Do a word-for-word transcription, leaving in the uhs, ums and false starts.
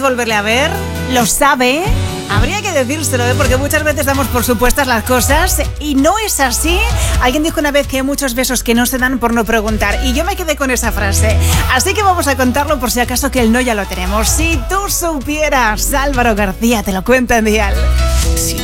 volverle a ver? ¿Lo sabe? Habría que decírselo, ¿eh? Porque muchas veces damos por supuestas las cosas y no es así. Alguien dijo una vez que hay muchos besos que no se dan por no preguntar y yo me quedé con esa frase. Así que vamos a contarlo por si acaso que el no ya lo tenemos. Si tú supieras, Álvaro García te lo cuenta en Dial. Si